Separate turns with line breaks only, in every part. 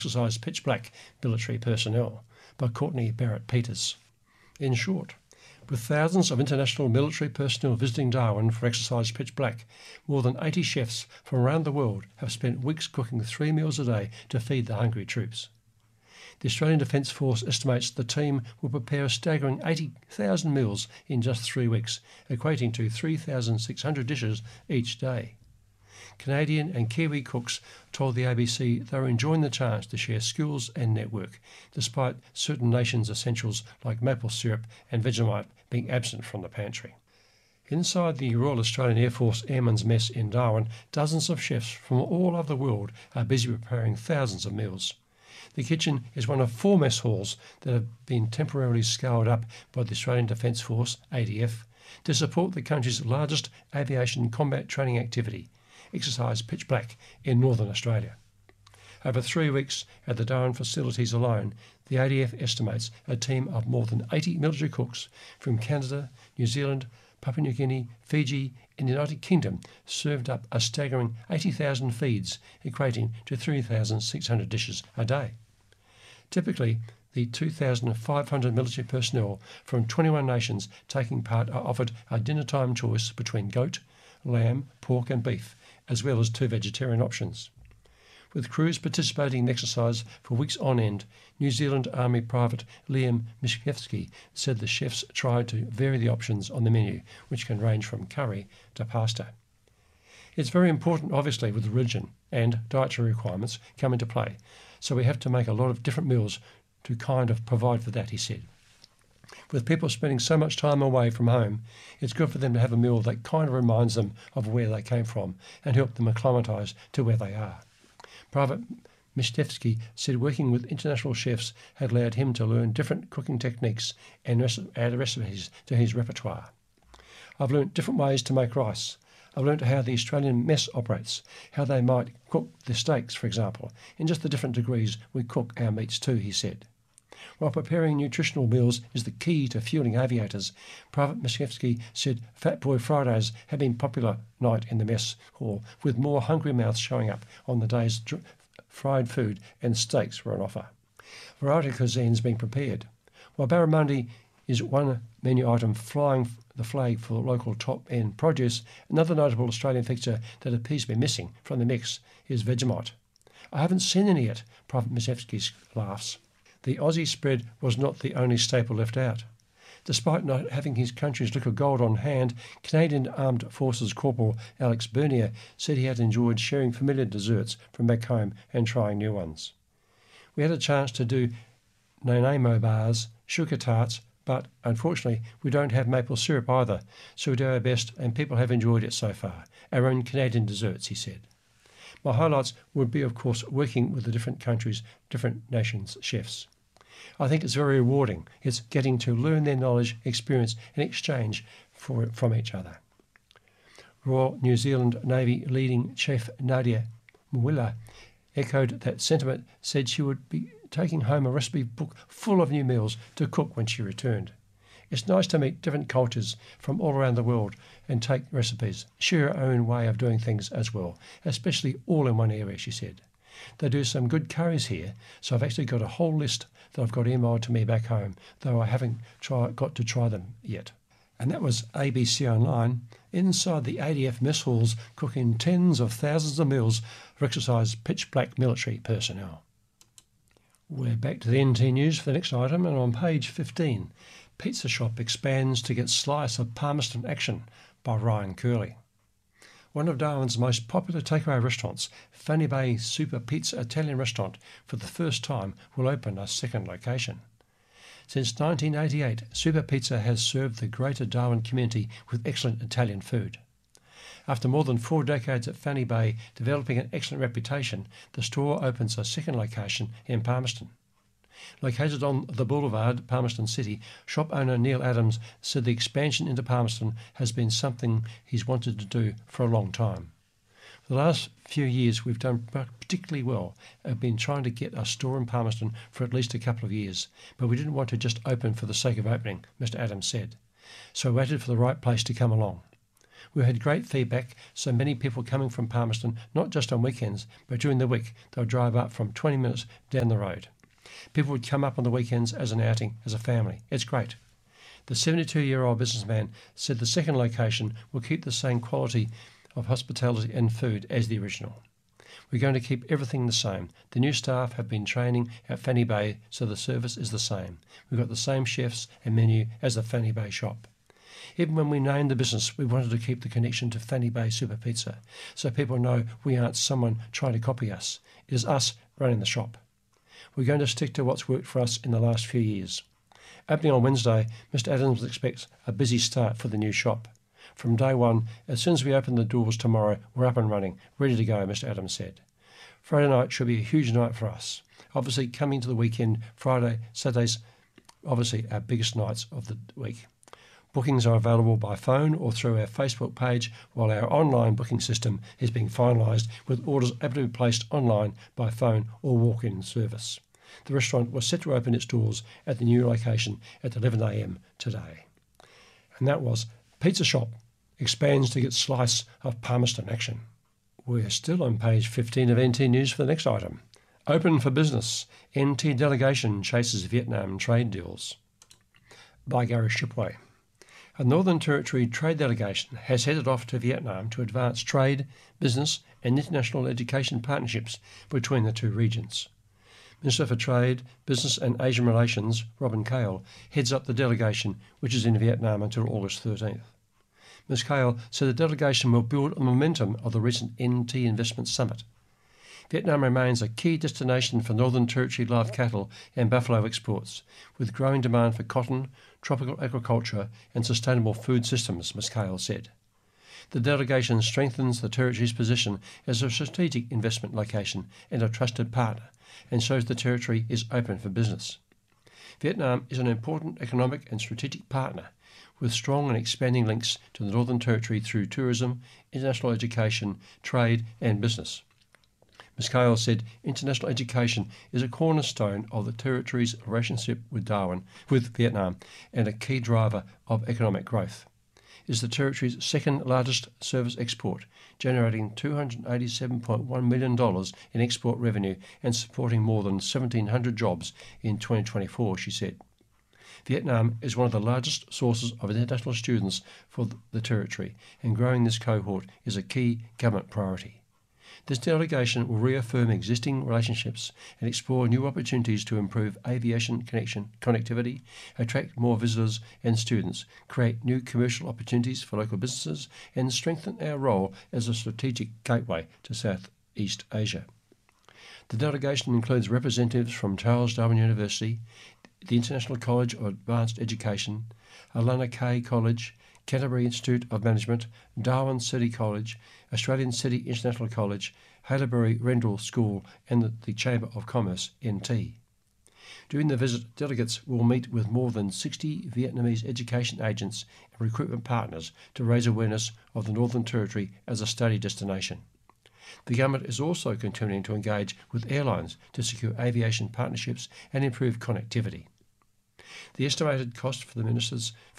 exercise pitch black military personnel by Courtney Barrett-Peters. In short, with thousands of international military personnel visiting Darwin for exercise pitch black, more than 80 chefs from around the world have spent weeks cooking 3 meals a day to feed the hungry troops. The Australian Defence Force estimates the team will prepare a staggering 80,000 meals in just 3 weeks, equating to 3,600 dishes each day. Canadian and Kiwi cooks told the ABC they were enjoying the chance to share skills and network, despite certain nations' essentials like maple syrup and Vegemite being absent from the pantry. Inside the Royal Australian Air Force Airmen's Mess in Darwin, dozens of chefs from all over the world are busy preparing thousands of meals. The kitchen is one of 4 mess halls that have been temporarily scaled up by the Australian Defence Force, ADF, to support the country's largest aviation combat training activity, exercise pitch black in Northern Australia. Over 3 weeks at the Darwin facilities alone, the ADF estimates a team of more than 80 military cooks from Canada, New Zealand, Papua New Guinea, Fiji and the United Kingdom served up a staggering 80,000 feeds, equating to 3,600 dishes a day. Typically, the 2,500 military personnel from 21 nations taking part are offered a dinner time choice between goat, lamb, pork and beef, as well as 2 vegetarian options. With crews participating in exercise for weeks on end, New Zealand Army Private Liam Mishkevsky said the chefs tried to vary the options on the menu, which can range from curry to pasta. It's very important, obviously, with religion and dietary requirements come into play, so we have to make a lot of different meals to kind of provide for that, he said. With people spending so much time away from home, it's good for them to have a meal that kind of reminds them of where they came from and help them acclimatise to where they are. Private Mishtevsky said working with international chefs had allowed him to learn different cooking techniques and add recipes to his repertoire. I've learnt different ways to make rice. I've learnt how the Australian mess operates, how they might cook the steaks, for example, in just the different degrees we cook our meats too, he said. While preparing nutritional meals is the key to fueling aviators, Private Mishkevsky said Fat Boy Fridays have been popular night in the mess hall, with more hungry mouths showing up on the days fried food and steaks were on offer. Variety cuisines being prepared. While barramundi is one menu item flying the flag for local top-end produce, another notable Australian fixture that appears to be missing from the mix is Vegemite. I haven't seen any yet, Private Mishkevsky laughs. The Aussie spread was not the only staple left out. Despite not having his country's liquor gold on hand, Canadian Armed Forces Corporal Alex Bernier said he had enjoyed sharing familiar desserts from back home and trying new ones. We had a chance to do Nanaimo bars, sugar tarts, but unfortunately we don't have maple syrup either, so we do our best and people have enjoyed it so far. Our own Canadian desserts, he said. My highlights would be, of course, working with the different countries, different nations' chefs. I think it's very rewarding. It's getting to learn their knowledge, experience and exchange from each other. Royal New Zealand Navy leading chef Nadia Mwila echoed that sentiment, said she would be taking home a recipe book full of new meals to cook when she returned. It's nice to meet different cultures from all around the world and take recipes, share our own way of doing things as well, especially all in one area, she said. They do some good curries here, so I've actually got a whole list that I've got emailed to me back home, though I haven't got to try them yet. And that was ABC Online, inside the ADF mess halls, cooking tens of thousands of meals for exercise pitch black military personnel. We're back to the NT News for the next item, and on page 15, Pizza Shop expands to get slice of Palmerston action by Ryan Curley. One of Darwin's most popular takeaway restaurants, Fanny Bay Super Pizza Italian Restaurant, for the first time will open a second location. Since 1988, Super Pizza has served the greater Darwin community with excellent Italian food. After more than 4 decades at Fanny Bay developing an excellent reputation, the store opens a second location in Palmerston. Located on the boulevard, Palmerston City, shop owner Neil Adams said the expansion into Palmerston has been something he's wanted to do for a long time. For the last few years we've done particularly well. I've been trying to get a store in Palmerston for at least a couple of years, but we didn't want to just open for the sake of opening, Mr Adams said. So we waited for the right place to come along. We had great feedback, so many people coming from Palmerston, not just on weekends, but during the week. They'll drive up from 20 minutes down the road. People would come up on the weekends as an outing, as a family. It's great. The 72-year-old businessman said the second location will keep the same quality of hospitality and food as the original. We're going to keep everything the same. The new staff have been training at Fanny Bay, so the service is the same. We've got the same chefs and menu as the Fanny Bay shop. Even when we named the business, we wanted to keep the connection to Fanny Bay Super Pizza, so people know we aren't someone trying to copy us. It is us running the shop. We're going to stick to what's worked for us in the last few years. Opening on Wednesday, Mr Adams expects a busy start for the new shop. From day one, as soon as we open the doors tomorrow, we're up and running, ready to go, Mr Adams said. Friday night should be a huge night for us. Obviously, coming to the weekend, Friday, Saturdays, obviously our biggest nights of the week. Bookings are available by phone or through our Facebook page, while our online booking system is being finalised, with orders able to be placed online by phone or walk-in service. The restaurant was set to open its doors at the new location at 11 a.m. today. And that was Pizza Shop expands to get slice of Palmerston action. We're still on page 15 of NT News for the next item. Open for business. NT delegation chases Vietnam trade deals. By Gary Shipway. A Northern Territory trade delegation has headed off to Vietnam to advance trade, business and international education partnerships between the two regions. Minister for Trade, Business and Asian Relations, Robin Cale, heads up the delegation, which is in Vietnam until August 13th. Ms Cale said the delegation will build on the momentum of the recent NT Investment Summit. Vietnam remains a key destination for Northern Territory live cattle and buffalo exports, with growing demand for cotton, tropical agriculture and sustainable food systems, Ms Cale said. The delegation strengthens the Territory's position as a strategic investment location and a trusted partner, and shows the Territory is open for business. Vietnam is an important economic and strategic partner, with strong and expanding links to the Northern Territory through tourism, international education, trade and business. Ms Cale said international education is a cornerstone of the Territory's relationship with Vietnam, and a key driver of economic growth. It is the Territory's second largest service export, generating $287.1 million in export revenue and supporting more than 1,700 jobs in 2024, she said. Vietnam is one of the largest sources of international students for the Territory, and growing this cohort is a key government priority. This delegation will reaffirm existing relationships and explore new opportunities to improve aviation connectivity, attract more visitors and students, create new commercial opportunities for local businesses, and strengthen our role as a strategic gateway to Southeast Asia. The delegation includes representatives from Charles Darwin University, the International College of Advanced Education, Alana Kay College, Canterbury Institute of Management, Darwin City College, Australian City International College, Haileybury Rendell School and the Chamber of Commerce, NT. During the visit, delegates will meet with more than 60 Vietnamese education agents and recruitment partners to raise awareness of the Northern Territory as a study destination. The government is also continuing to engage with airlines to secure aviation partnerships and improve connectivity. The estimated cost for the minister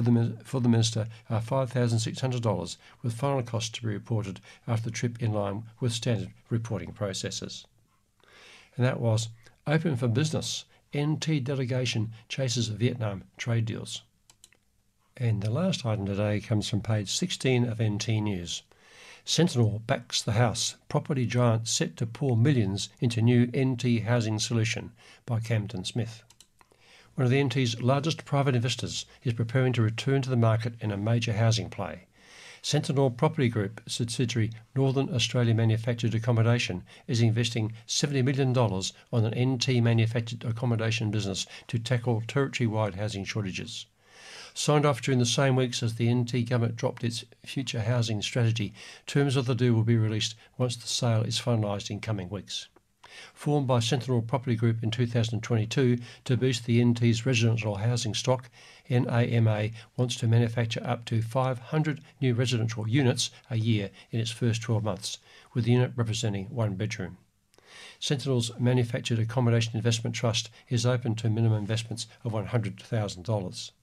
are $5,600, with final costs to be reported after the trip in line with standard reporting processes. And that was Open for Business. NT delegation chases Vietnam trade deals. And the last item today comes from page 16 of NT News. Sentinel backs the house. Property giant set to pour millions into new NT housing solution, by Camden Smith. One of the NT's largest private investors is preparing to return to the market in a major housing play. Sentinel Property Group subsidiary Northern Australia Manufactured Accommodation is investing $70 million on an NT manufactured accommodation business to tackle territory-wide housing shortages. Signed off during the same weeks as the NT government dropped its future housing strategy, terms of the deal will be released once the sale is finalised in coming weeks. Formed by Sentinel Property Group in 2022 to boost the NT's residential housing stock, NAMA wants to manufacture up to 500 new residential units a year in its first 12 months, with the unit representing one bedroom. Sentinel's Manufactured Accommodation Investment Trust is open to minimum investments of $100,000.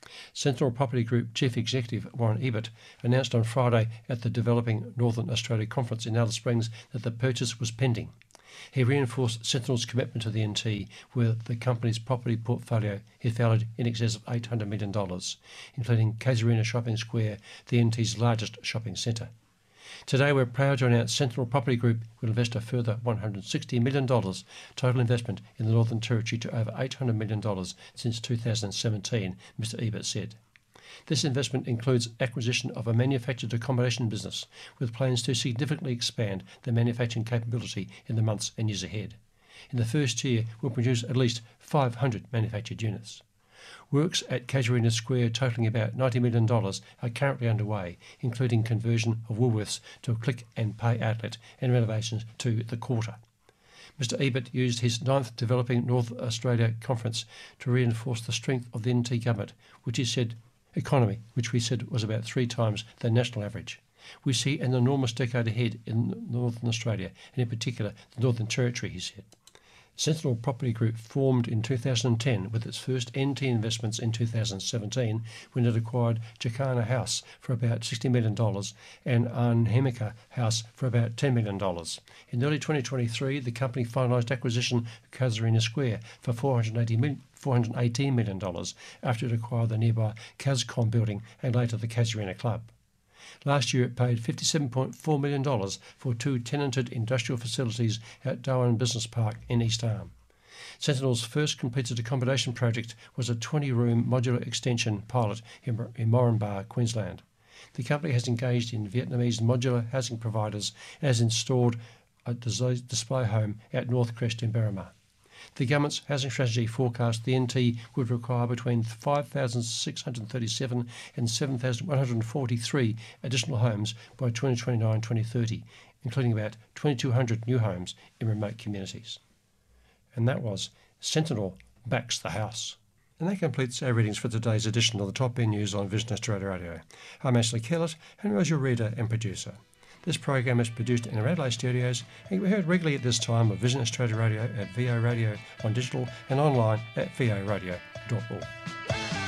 Sentinel Property Group Chief Executive Warren Ebert announced on Friday at the Developing Northern Australia Conference in Alice Springs that the purchase was pending. He reinforced Sentinel's commitment to the NT, where the company's property portfolio is valued in excess of $800 million, including Casuarina Shopping Square, the NT's largest shopping centre. Today we're proud to announce Sentinel Property Group will invest a further $160 million total investment in the Northern Territory to over $800 million since 2017, Mr Ebert said. This investment includes acquisition of a manufactured accommodation business with plans to significantly expand the manufacturing capability in the months and years ahead. In the first year, we'll produce at least 500 manufactured units. Works at Casuarina Square totalling about $90 million are currently underway, including conversion of Woolworths to a click and pay outlet and renovations to the Quarter. Mr Ebert used his 9th Developing North Australia Conference to reinforce the strength of the NT government, which he said was about 3 times the national average. We see an enormous decade ahead in Northern Australia, and in particular the Northern Territory, he said. Sentinel Property Group formed in 2010 with its first NT investments in 2017 when it acquired Jacana House for about $60 million and Arnhemica House for about $10 million. In early 2023, the company finalised acquisition of Casuarina Square for $418 million after it acquired the nearby Cascom building and later the Casuarina Club. Last year it paid $57.4 million for 2 tenanted industrial facilities at Darwin Business Park in East Arm. Sentinel's first completed accommodation project was a 20-room modular extension pilot in Moranbah, Queensland. The company has engaged in Vietnamese modular housing providers and has installed a display home at North Crest in Berrimah. The government's housing strategy forecast the NT would require between 5,637 and 7,143 additional homes by 2029-2030, including about 2,200 new homes in remote communities. And that was Sentinel Backs the House. And that completes our readings for today's edition of the Top End News on Vision Australia Radio. I'm Ashley Kellett, and I was your reader and producer. This program is produced in our Adelaide studios and can be heard regularly at this time of Vision Australia Radio at VO Radio on digital and online at voradio.org.